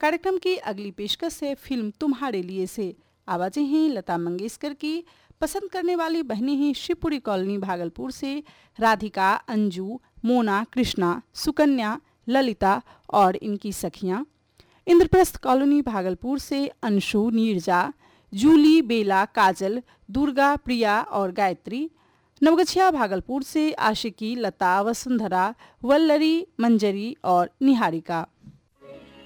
कार्यक्रम की अगली पेशकश है फिल्म तुम्हारे लिए से। आवाजें हैं लता मंगेशकर की। पसंद करने वाली बहनें हैं शिवपुरी कॉलोनी भागलपुर से राधिका, अंजू, मोना, कृष्णा, सुकन्या, ललिता और इनकी सखियां। इंद्रप्रस्थ कॉलोनी भागलपुर से अंशु, नीरजा, जूली, बेला, काजल, दुर्गा, प्रिया और गायत्री। नवगछिया भागलपुर से आशिकी, लता, वसुंधरा, वल्लरी, मंजरी और निहारिका।